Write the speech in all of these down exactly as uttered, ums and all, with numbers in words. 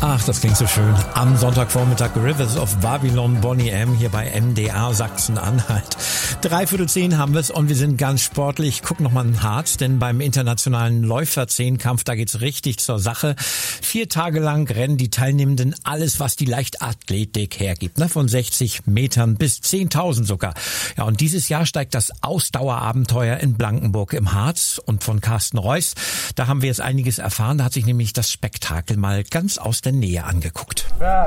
Ach, das klingt so schön. Am Sonntagvormittag Rivers of Babylon, Boney M. hier bei M D R Sachsen-Anhalt. Dreiviertel zehn haben wir es und wir sind ganz sportlich. Guck noch mal in Harz, denn beim internationalen Läuferzehnkampf, da geht's richtig zur Sache. Vier Tage lang rennen die Teilnehmenden alles, was die Leichtathletik hergibt, ne? Von sechzig Metern bis zehntausend sogar. Ja, und dieses Jahr steigt das Ausdauerabenteuer in Blankenburg im Harz. Und von Carsten Reuss, da haben wir jetzt einiges erfahren. Da hat sich nämlich das Spektakel mal ganz aus der Nähe angeguckt.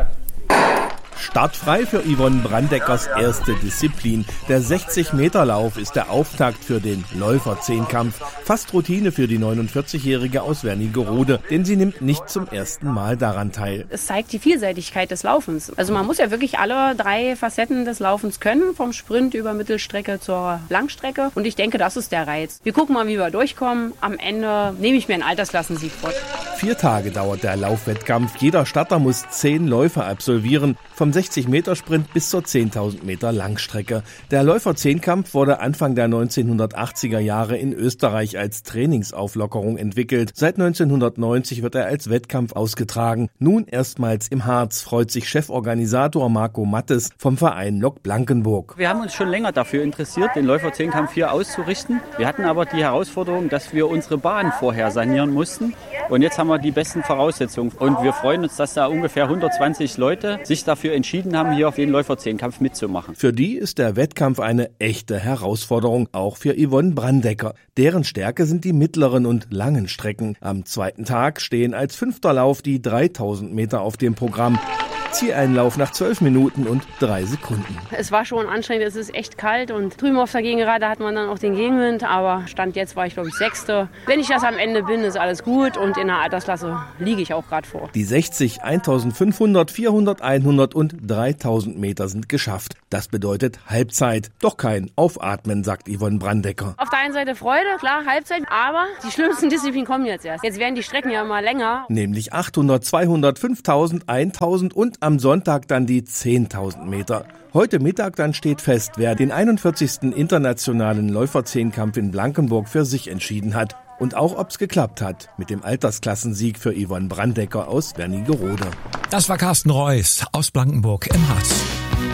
Startfrei für Yvonne Brandeckers erste Disziplin. Der sechzig-Meter-Lauf ist der Auftakt für den Läuferzehnkampf. Fast Routine für die neunundvierzigjährige aus Wernigerode, denn sie nimmt nicht zum ersten Mal daran teil. Es zeigt die Vielseitigkeit des Laufens. Also man muss ja wirklich alle drei Facetten des Laufens können, vom Sprint über Mittelstrecke zur Langstrecke. Und ich denke, das ist der Reiz. Wir gucken mal, wie wir durchkommen. Am Ende nehme ich mir einen Altersklassensieg vor. Vier Tage dauert der Laufwettkampf. Jeder Starter muss zehn Läufe absolvieren. Vom sechzig-Meter-Sprint bis zur zehntausend Meter Langstrecke. Der Läuferzehnkampf wurde Anfang der neunzehnhundertachtziger Jahre in Österreich als Trainingsauflockerung entwickelt. Seit neunzehnhundertneunzig wird er als Wettkampf ausgetragen. Nun erstmals im Harz, freut sich Cheforganisator Marco Mattes vom Verein Lok Blankenburg. Wir haben uns schon länger dafür interessiert, den Läuferzehnkampf hier auszurichten. Wir hatten aber die Herausforderung, dass wir unsere Bahn vorher sanieren mussten. Und jetzt haben wir die besten Voraussetzungen. Und wir freuen uns, dass da ungefähr hundertzwanzig Leute sich dafür entschieden haben, hier auf den Läuferzehnkampf mitzumachen. Für die ist der Wettkampf eine echte Herausforderung, auch für Yvonne Brandecker. Deren Stärke sind die mittleren und langen Strecken. Am zweiten Tag stehen als fünfter Lauf die dreitausend Meter auf dem Programm. Zieleinlauf nach zwölf Minuten und drei Sekunden. Es war schon anstrengend, es ist echt kalt und drüben auf der Gegengerade hat man dann auch den Gegenwind, aber Stand jetzt war ich, glaube ich, Sechste. Wenn ich das am Ende bin, ist alles gut und in der Altersklasse liege ich auch gerade vor. Die sechzig, eintausendfünfhundert, vierhundert, hundert und dreitausend Meter sind geschafft. Das bedeutet Halbzeit. Doch kein Aufatmen, sagt Yvonne Brandecker. Auf der einen Seite Freude, klar, Halbzeit, aber die schlimmsten Disziplinen kommen jetzt erst. Jetzt werden die Strecken ja immer länger. Nämlich achthundert, zweihundert, fünftausend, tausend und am Sonntag dann die zehntausend Meter. Heute Mittag dann steht fest, wer den einundvierzigsten internationalen Läuferzehnkampf in Blankenburg für sich entschieden hat. Und auch, ob's geklappt hat mit dem Altersklassensieg für Yvonne Brandecker aus Wernigerode. Das war Carsten Reuss aus Blankenburg im Harz.